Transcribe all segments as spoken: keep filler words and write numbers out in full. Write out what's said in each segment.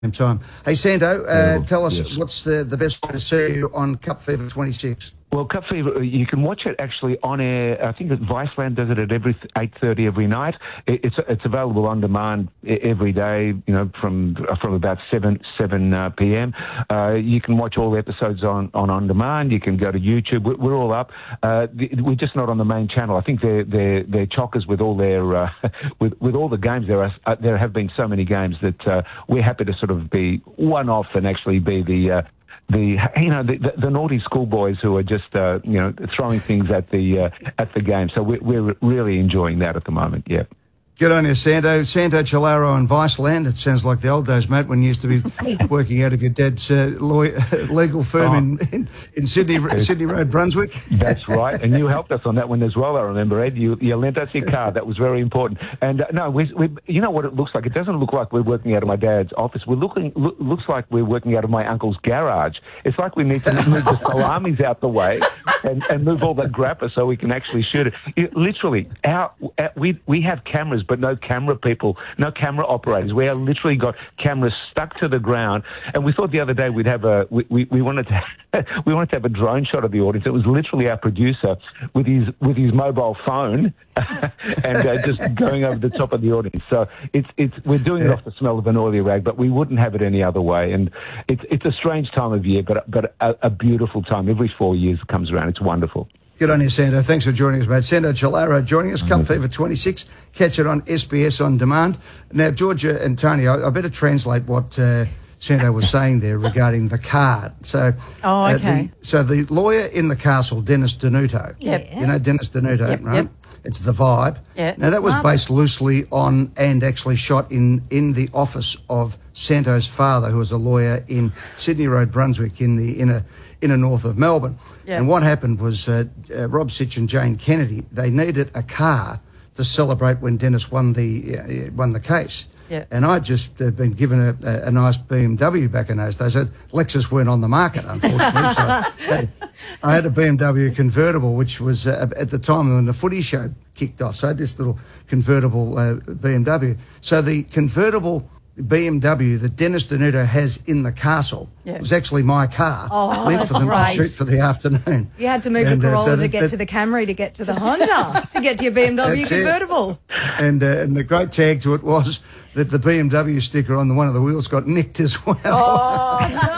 same time. Hey, Santo, uh, Yeah, tell us yes. what's the, the best way to see you on Cup Fever twenty-six? Well, Cup Fever, you can watch it actually on air. I think that Viceland does it at every eight thirty every night. It, it's it's available on demand every day. You know, from from about seven seven uh, p m. Uh, you can watch all the episodes on, on on demand. You can go to YouTube. We're, we're all up. Uh, the, we're just not on the main channel. I think they're they're they're chockers with all their uh, with with all the games. There are uh, there have been so many games that uh, we're happy to sort of be one off and actually be the. Uh, The you know the, the, the naughty schoolboys who are just uh, you know throwing things at the uh, at the game. So we're, we're really enjoying that at the moment. Yeah. Good on you, Santo. Santo Chilaro on Viceland. It sounds like the old days, mate, when you used to be working out of your dad's uh, lawyer, legal firm oh. in, in in Sydney Sydney Road, Brunswick. That's right, and you helped us on that one as well. I remember, Ed. You you lent us your car. That was very important. And uh, no, we, we you know what it looks like. It doesn't look like we're working out of my dad's office. We're looking lo- looks like we're working out of my uncle's garage. It's like we need to move the salamis out the way and, and move all that grappa so we can actually shoot it. it literally, our, our we we have cameras. But no camera people, no camera operators. We have literally got cameras stuck to the ground. And we thought the other day we'd have a, we, we, we wanted to, we wanted to have a drone shot of the audience. It was literally our producer with his with his mobile phone and uh, just going over the top of the audience. So it's it's we're doing it off the smell of an oily rag, but we wouldn't have it any other way. And it's it's a strange time of year, but but a, a beautiful time. Every four years it comes around. It's wonderful. Good on you, Santo. Thanks for joining us, mate. Santo Chilaro joining us, Cup Fever twenty-six. Catch it on S B S On Demand. Now, Georgia and Tony, I, I better translate what uh, Santo was saying there regarding the card. So, oh, okay. Uh, the, so the lawyer in the castle, Dennis Denuto. Yep. You know Dennis Denuto, yep, right? Yep. It's The Vibe. Yep. Now, that was Marvelous. based loosely on and actually shot in, in the office of Santo's father, who was a lawyer in Sydney Road, Brunswick, in the inner inner north of Melbourne. Yep. And what happened was uh, uh, Rob Sitch and Jane Kennedy, they needed a car to celebrate when Dennis won the uh, won the case. Yep. And I'd just uh, been given a, a, a nice B M W back in those days. Lexus weren't on the market, unfortunately. so I, I had a B M W convertible, which was uh, at the time when the footy show kicked off. So I had this little convertible uh, B M W. So the convertible B M W that Dennis Denuto has in the castle Yep. was actually my car, Oh, meant for them great. to shoot for the afternoon. You had to move And, the uh, Corolla so to that- get that- to the Camry to get to the Honda to get to your B M W That's it. convertible. And, uh, and the great tag to it was that the B M W sticker on the one of the wheels got nicked as well. Oh,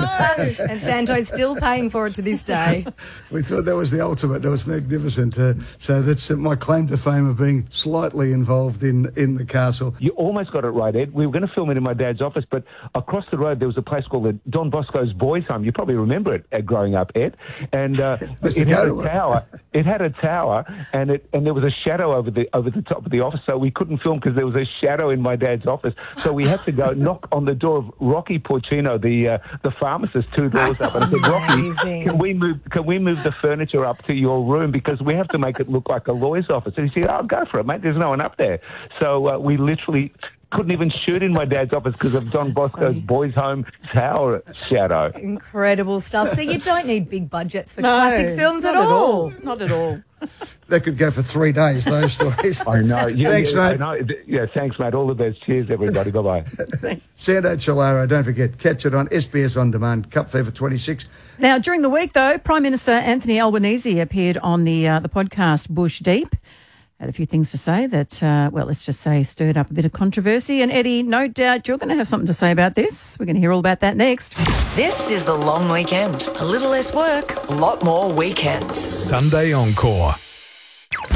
no. And Santo's still paying for it to this day. We thought that was the ultimate. That was magnificent. Uh, so that's uh, my claim to fame of being slightly involved in, in the castle. You almost got it right, Ed. We were going to film it in my dad's office, but across the road there was a place called the Don Bosco's Boys' Home. You probably remember it uh, growing up, Ed. And uh, Must it have had go a to it. tower. It had a tower, and it and there was a shadow over the over the top of the office, so we couldn't film because there was a shadow in my dad's office. So we had to go knock on the door of Rocky Porcino, the uh, the pharmacist, two doors up, and I said, Rocky, Amazing. can we move? Can we move the furniture up to your room because we have to make it look like a lawyer's office? And he said, "Oh, go for it, mate. There's no one up there." So uh, we literally couldn't even shoot in my dad's office because of Don Bosco's Boys' Home tower shadow. Incredible stuff. So you don't need big budgets for No, classic films not at all. Not at all. That could go for three days, those stories. I know. Yeah, Thanks, yeah, mate. I know. Yeah, thanks, mate. All the best. Cheers, everybody. Bye-bye. Santo Chilaro, don't forget, catch it on S B S On Demand, Cup Fever twenty-six. Now, during the week, though, Prime Minister Anthony Albanese appeared on the uh, the podcast Bush Deep. Had a few things to say that, uh, well, let's just say stirred up a bit of controversy. And Eddie, no doubt you're going to have something to say about this. We're going to hear all about that next. This is the long weekend. A little less work, a lot more weekend. Sunday Encore.